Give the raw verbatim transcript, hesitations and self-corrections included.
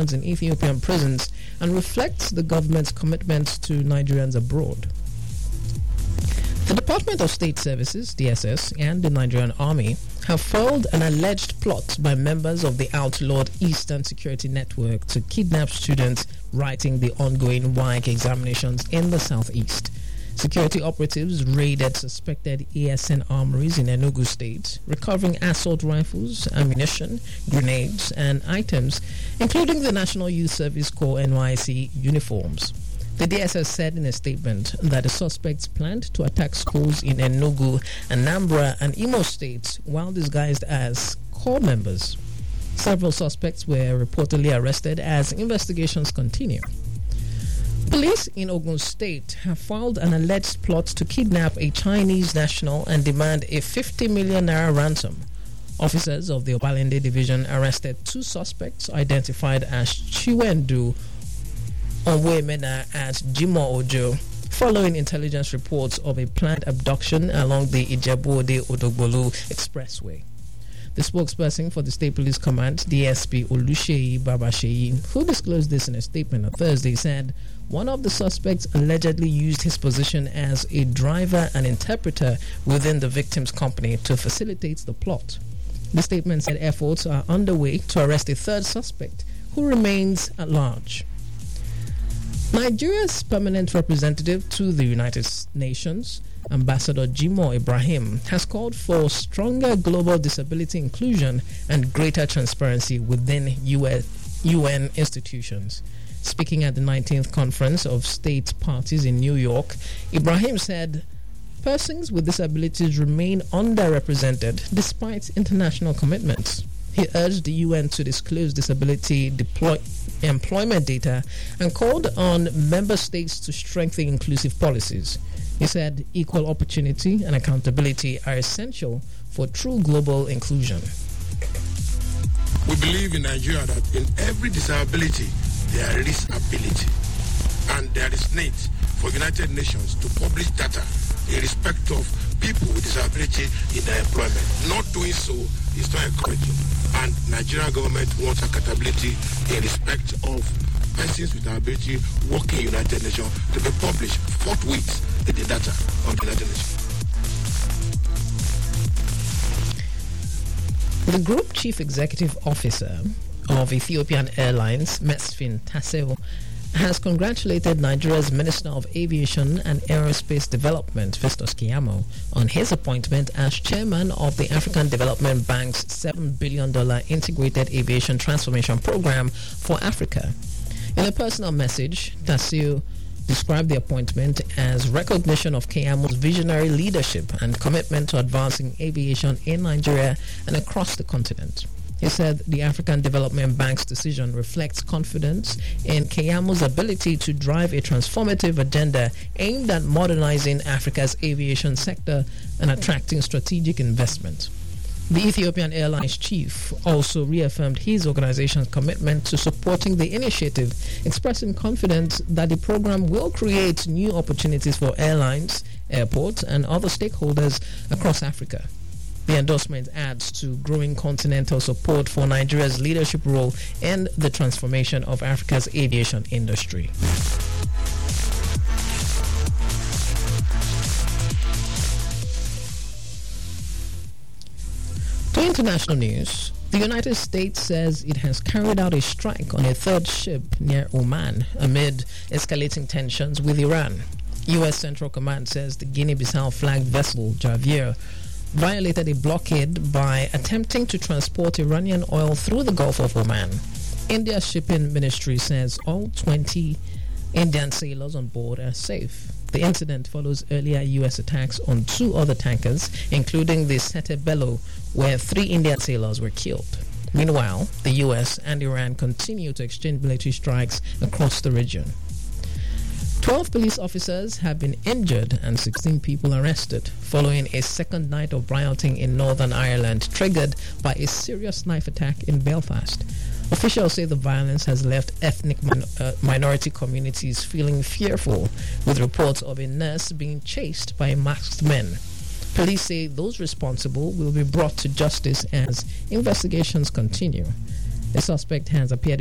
conditions in Ethiopian prisons and reflects the government's commitment to Nigerians abroad. The Department of State Services, D S S, and the Nigerian Army have foiled an alleged plot by members of the outlawed Eastern Security Network to kidnap students writing the ongoing W A E C examinations in the southeast. Security operatives raided suspected A S N armories in Enugu State, recovering assault rifles, ammunition, grenades, and items, including the National Youth Service Corps N Y C uniforms. The D S S said in a statement that the suspects planned to attack schools in Enugu, Anambra, and Imo states while disguised as corps members. Several suspects were reportedly arrested as investigations continue. Police in Ogun State have filed an alleged plot to kidnap a Chinese national and demand a fifty million naira ransom. Officers of the Obalende division arrested two suspects identified as Chiwendu Onwemena and Jimo Ojo, following intelligence reports of a planned abduction along the Ijebu-Ode-Odogbolu Expressway. The spokesperson for the State Police Command, D S P Oluseyi Babasheyi, who disclosed this in a statement on Thursday, said one of the suspects allegedly used his position as a driver and interpreter within the victim's company to facilitate the plot. The statement said efforts are underway to arrest a third suspect who remains at large. Nigeria's permanent representative to the United Nations, Ambassador Jimo Ibrahim, has called for stronger global disability inclusion and greater transparency within U N institutions. Speaking at the nineteenth Conference of State Parties in New York, Ibrahim said persons with disabilities remain underrepresented despite international commitments. He urged the U N to disclose disability deploy- employment data and called on member states to strengthen inclusive policies. He said equal opportunity and accountability are essential for true global inclusion. We believe in Nigeria that in every disability there is ability, and there is need for United Nations to publish data in respect of people with disability in their employment. Not doing so is not encouraging, and Nigerian government wants accountability in respect of persons with disability working in United Nations to be published forthwith in the data of the United Nations. The Group Chief Executive Officer of Ethiopian Airlines, Mesfin Tasew, has congratulated Nigeria's Minister of Aviation and Aerospace Development, Festus Keyamo, on his appointment as chairman of the African Development Bank's seven billion dollars Integrated Aviation Transformation Program for Africa. In a personal message, Tasew described the appointment as recognition of Keyamo's visionary leadership and commitment to advancing aviation in Nigeria and across the continent. He said the African Development Bank's decision reflects confidence in Keyamo's ability to drive a transformative agenda aimed at modernizing Africa's aviation sector and attracting strategic investment. The Ethiopian Airlines chief also reaffirmed his organization's commitment to supporting the initiative, expressing confidence that the program will create new opportunities for airlines, airports, and other stakeholders across Africa. The endorsement adds to growing continental support for Nigeria's leadership role in the transformation of Africa's aviation industry. To international news, the United States says it has carried out a strike on a third ship near Oman amid escalating tensions with Iran. U S Central Command says the Guinea-Bissau flagged vessel Javier violated a blockade by attempting to transport Iranian oil through the Gulf of Oman. India's shipping ministry says all twenty Indian sailors on board are safe. The incident follows earlier U S attacks on two other tankers, including the Sete Bello, where three Indian sailors were killed. Meanwhile, the U S and Iran continue to exchange military strikes across the region. Twelve police officers have been injured and sixteen people arrested following a second night of rioting in Northern Ireland triggered by a serious knife attack in Belfast. Officials say the violence has left ethnic min- uh, minority communities feeling fearful, with reports of a nurse being chased by masked men. Police say those responsible will be brought to justice as investigations continue. A suspect has appeared